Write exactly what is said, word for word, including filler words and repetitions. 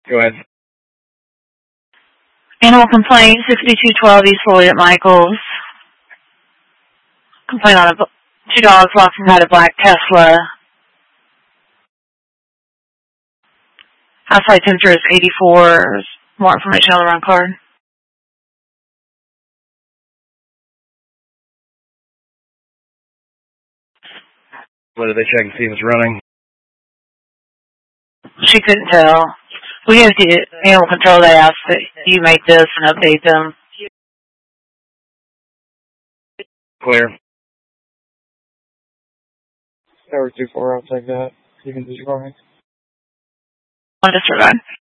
Go ahead. Animal complaint, sixty-two twelve East Floyd at Michael's. Complaint on a, two dogs lost inside a black Tesla. Outside temperature is eighty-four. There's more information on the run card. What did they check and see if it's running? She couldn't tell. We have to animal control. They asked that you make this and update them. Clear. Tower two four, I'll take that. You can disregard me. On disregard.